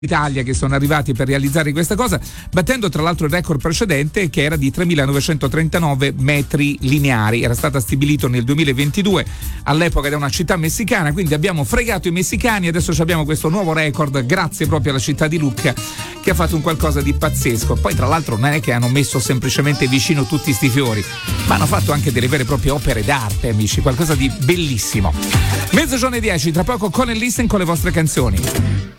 Italia che sono arrivati per realizzare questa cosa, battendo tra l'altro il record precedente che era di 3.939 metri lineari, era stata stabilito nel 2022 all'epoca da una città messicana, quindi abbiamo fregato i messicani, adesso abbiamo questo nuovo record grazie proprio alla città di Lucca che ha fatto un qualcosa di pazzesco. Poi tra l'altro non è che hanno messo semplicemente vicino tutti sti fiori, ma hanno fatto anche delle vere e proprie opere d'arte, amici, qualcosa di bellissimo. 10:10, tra poco con il Listen con le vostre canzoni.